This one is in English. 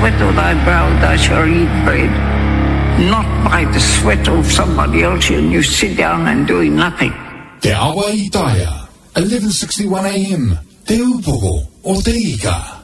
sweat of thy brow thou shalt eat bread, not by the sweat of somebody else, and you sit down and do nothing. Te Awa i Taia, 1161 AM, Te Upoko o Te Ika.